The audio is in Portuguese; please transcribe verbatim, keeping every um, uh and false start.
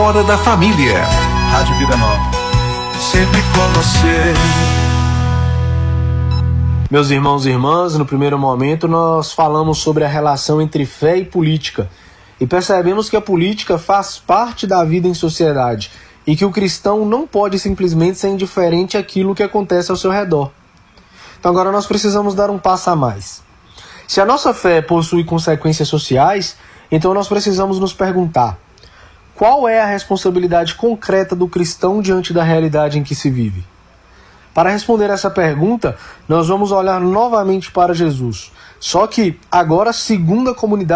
Hora da Família. Rádio Vida Nova, sempre com você. Meus irmãos e irmãs, no primeiro momento nós falamos sobre a relação entre fé e política e percebemos que a política faz parte da vida em sociedade e que o cristão não pode simplesmente ser indiferente àquilo que acontece ao seu redor. Então agora nós precisamos dar um passo a mais. Se a nossa fé possui consequências sociais, então nós precisamos nos perguntar: qual é a responsabilidade concreta do cristão diante da realidade em que se vive? Para responder essa pergunta, nós vamos olhar novamente para Jesus, só que agora segundo a comunidade